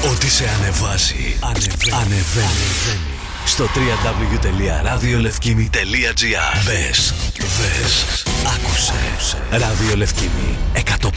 Ό,τι σε ανεβάζει, ανεβαίνει. Στο www.radiolevkimi.gr. Μπες, άκουσε. Ράδιο Λευκήμη 105,6.